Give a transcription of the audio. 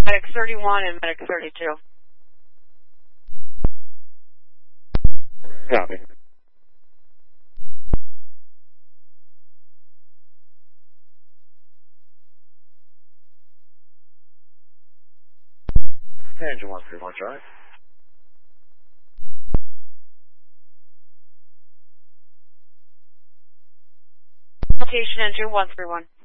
Medic 31 and Medic 32. Copy. Engine 131, right? Location engine 131.